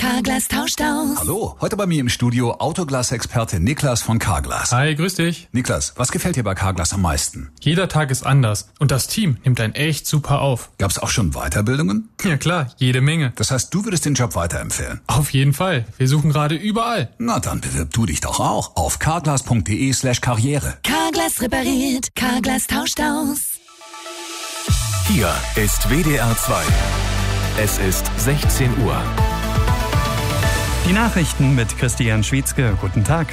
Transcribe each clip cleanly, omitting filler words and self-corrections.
Carglass tauscht aus. Hallo, heute bei mir im Studio Autoglas-Experte Niklas von Carglass. Hi, grüß dich. Niklas, was gefällt dir bei Carglass am meisten? Jeder Tag ist anders und das Team nimmt einen echt super auf. Gab's auch schon Weiterbildungen? Ja klar, jede Menge. Das heißt, du würdest den Job weiterempfehlen? Auf jeden Fall. Wir suchen gerade überall. Na, dann bewirb du dich doch auch auf carglass.de/karriere. Carglass repariert, Carglass tauscht aus. Hier ist WDR 2. Es ist 16 Uhr. Die Nachrichten mit Christian Schwietzke. Guten Tag.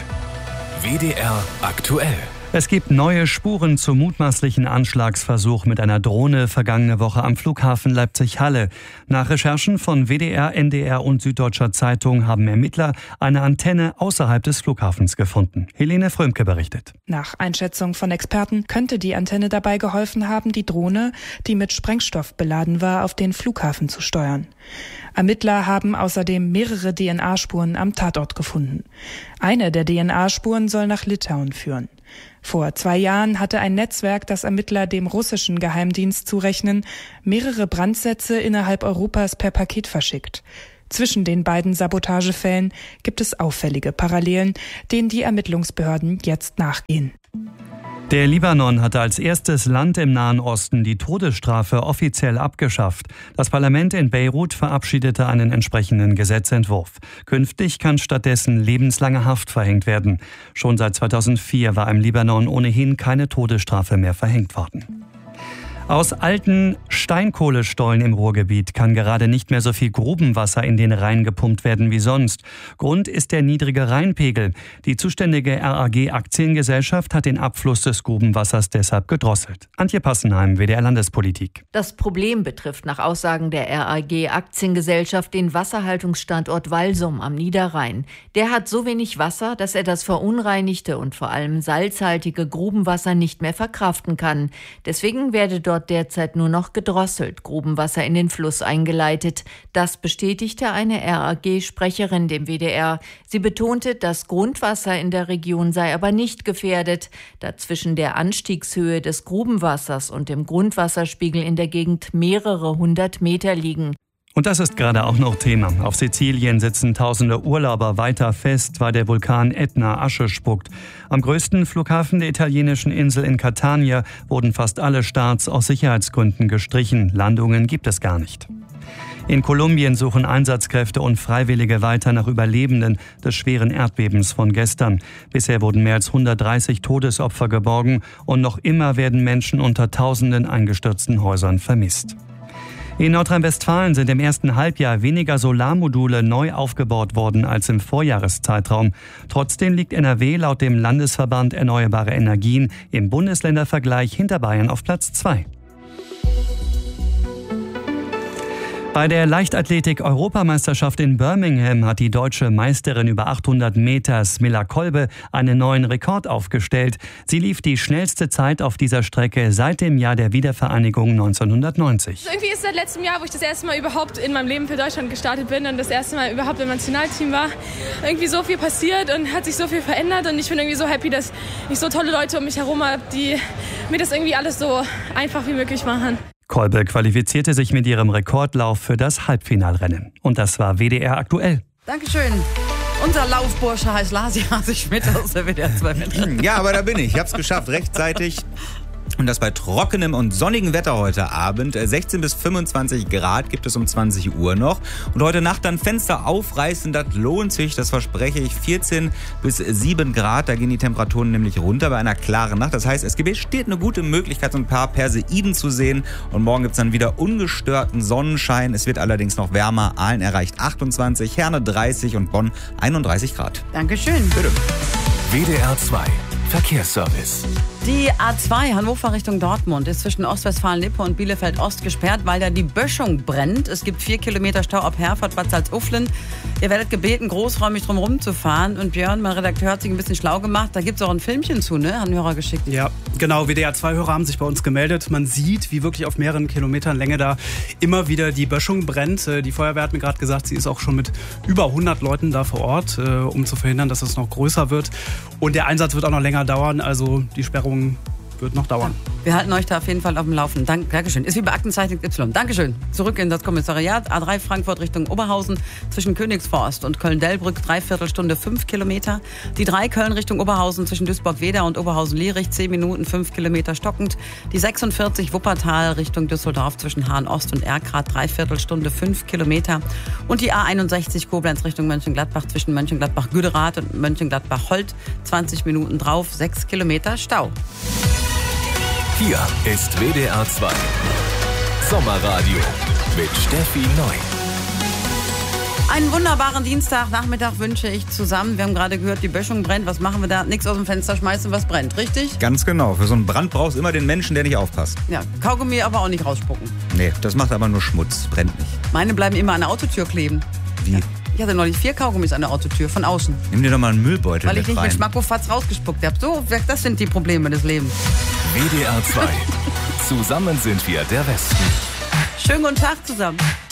WDR aktuell. Es gibt neue Spuren zum mutmaßlichen Anschlagsversuch mit einer Drohne vergangene Woche am Flughafen Leipzig-Halle. Nach Recherchen von WDR, NDR und Süddeutscher Zeitung haben Ermittler eine Antenne außerhalb des Flughafens gefunden. Helene Frömke berichtet. Nach Einschätzung von Experten könnte die Antenne dabei geholfen haben, die Drohne, die mit Sprengstoff beladen war, auf den Flughafen zu steuern. Ermittler haben außerdem mehrere DNA-Spuren am Tatort gefunden. Eine der DNA-Spuren soll nach Litauen führen. Vor 2 Jahren hatte ein Netzwerk, das Ermittler dem russischen Geheimdienst zurechnen, mehrere Brandsätze innerhalb Europas per Paket verschickt. Zwischen den beiden Sabotagefällen gibt es auffällige Parallelen, denen die Ermittlungsbehörden jetzt nachgehen. Der Libanon hatte als erstes Land im Nahen Osten die Todesstrafe offiziell abgeschafft. Das Parlament in Beirut verabschiedete einen entsprechenden Gesetzentwurf. Künftig kann stattdessen lebenslange Haft verhängt werden. Schon seit 2004 war im Libanon ohnehin keine Todesstrafe mehr verhängt worden. Aus alten Steinkohlestollen im Ruhrgebiet kann gerade nicht mehr so viel Grubenwasser in den Rhein gepumpt werden wie sonst. Grund ist der niedrige Rheinpegel. Die zuständige RAG-Aktiengesellschaft hat den Abfluss des Grubenwassers deshalb gedrosselt. Antje Passenheim, WDR Landespolitik. Das Problem betrifft nach Aussagen der RAG-Aktiengesellschaft den Wasserhaltungsstandort Walsum am Niederrhein. Der hat so wenig Wasser, dass er das verunreinigte und vor allem salzhaltige Grubenwasser nicht mehr verkraften kann. Deswegen werde dort derzeit nur noch gedrosselt Grubenwasser in den Fluss eingeleitet. Das bestätigte eine RAG-Sprecherin dem WDR. Sie betonte, das Grundwasser in der Region sei aber nicht gefährdet, da zwischen der Anstiegshöhe des Grubenwassers und dem Grundwasserspiegel in der Gegend mehrere 100 Meter liegen. Und das ist gerade auch noch Thema. Auf Sizilien sitzen tausende Urlauber weiter fest, weil der Vulkan Ätna Asche spuckt. Am größten Flughafen der italienischen Insel in Catania wurden fast alle Starts aus Sicherheitsgründen gestrichen. Landungen gibt es gar nicht. In Kolumbien suchen Einsatzkräfte und Freiwillige weiter nach Überlebenden des schweren Erdbebens von gestern. Bisher wurden mehr als 130 Todesopfer geborgen und noch immer werden Menschen unter tausenden eingestürzten Häusern vermisst. In Nordrhein-Westfalen sind im ersten Halbjahr weniger Solarmodule neu aufgebaut worden als im Vorjahreszeitraum. Trotzdem liegt NRW laut dem Landesverband Erneuerbare Energien im Bundesländervergleich hinter Bayern auf Platz 2. Bei der Leichtathletik-Europameisterschaft in Birmingham hat die deutsche Meisterin über 800 Meter Smilla Kolbe einen neuen Rekord aufgestellt. Sie lief die schnellste Zeit auf dieser Strecke seit dem Jahr der Wiedervereinigung 1990. Irgendwie ist seit letztem Jahr, wo ich das erste Mal überhaupt in meinem Leben für Deutschland gestartet bin und das erste Mal überhaupt im Nationalteam war, irgendwie so viel passiert und hat sich so viel verändert und ich bin irgendwie so happy, dass ich so tolle Leute um mich herum habe, die mir das irgendwie alles so einfach wie möglich machen. Kolbe qualifizierte sich mit ihrem Rekordlauf für das Halbfinalrennen. Und das war WDR aktuell. Dankeschön. Unser Laufbursche heißt Lasi Schmidt aus der WDR 2 mit. Ja, aber da bin ich. Ich hab's geschafft, rechtzeitig. Und das bei trockenem und sonnigem Wetter heute Abend. 16 bis 25 Grad gibt es um 20 Uhr noch. Und heute Nacht dann Fenster aufreißen, das lohnt sich, das verspreche ich. 14 bis 7 Grad, da gehen die Temperaturen nämlich runter bei einer klaren Nacht. Das heißt, es besteht eine gute Möglichkeit, so ein paar Perseiden zu sehen. Und morgen gibt es dann wieder ungestörten Sonnenschein. Es wird allerdings noch wärmer. Aalen erreicht 28, Herne 30 und Bonn 31 Grad. Dankeschön. Bitte. WDR 2 Verkehrsservice. Die A2 Hannover Richtung Dortmund ist zwischen Ostwestfalen-Lippe und Bielefeld-Ost gesperrt, weil da die Böschung brennt. Es gibt 4 Kilometer Stau ab Herford, Bad Salzuflen. Ihr werdet gebeten, großräumig drumherum zu fahren. Und Björn, mein Redakteur, hat sich ein bisschen schlau gemacht. Da gibt es auch ein Filmchen zu, ne? Hat ein Hörer geschickt. Ja, genau. WDR-2-Hörer haben sich bei uns gemeldet. Man sieht, wie wirklich auf mehreren Kilometern Länge da immer wieder die Böschung brennt. Die Feuerwehr hat mir gerade gesagt, sie ist auch schon mit über 100 Leuten da vor Ort, um zu verhindern, dass es noch größer wird. Und der Einsatz wird auch noch länger dauern. Also die Sperrung wird noch dauern. Wir halten euch da auf jeden Fall auf dem Laufenden. Dankeschön. Ist wie bei Aktenzeichen Y. Dankeschön. Zurück in das Kommissariat. A3 Frankfurt Richtung Oberhausen. Zwischen Königsforst und Köln-Delbrück 3/4 Stunde 5 Kilometer. Die 3 Köln Richtung Oberhausen zwischen Duisburg-Wedau und Oberhausen-Lierich 10 Minuten 5 Kilometer stockend. Die 46 Wuppertal Richtung Düsseldorf zwischen Hahn-Ost und Erkrath 3/4 Stunde 5 Kilometer. Und die A61 Koblenz Richtung Mönchengladbach zwischen Mönchengladbach-Güderath und Mönchengladbach-Holt 20 Minuten drauf, 6 Kilometer Stau. Hier ist WDR 2 Sommerradio mit Steffi Neu. Einen wunderbaren Dienstagnachmittag wünsche ich zusammen. Wir haben gerade gehört, die Böschung brennt. Was machen wir da? Nichts aus dem Fenster schmeißen, was brennt, richtig? Ganz genau. Für so einen Brand brauchst du immer den Menschen, der nicht aufpasst. Ja, Kaugummi aber auch nicht rausspucken. Nee, das macht aber nur Schmutz. Brennt nicht. Meine bleiben immer an der Autotür kleben. Wie? Ja. Ich hatte neulich 4 Kaugummis an der Autotür, von außen. Nimm dir doch mal einen Müllbeutel Weil ich nicht rein. mit Schmackofatz rausgespuckt habe. So, das sind die Probleme des Lebens. WDR 2. Zusammen sind wir der Westen. Schönen guten Tag zusammen.